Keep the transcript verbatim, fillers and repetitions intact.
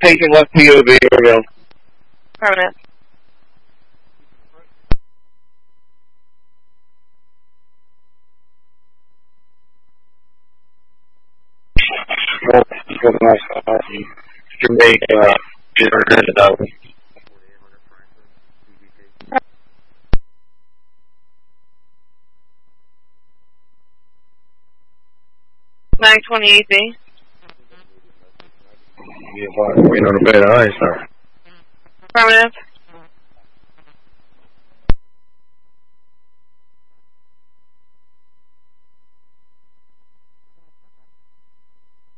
taking left P O V, over go. Affirmative. Well, Jamaica, eight hundred dollars. nine twenty-eight B. Yeah, fine. Waiting on a bed, all right, sir. Affirmative.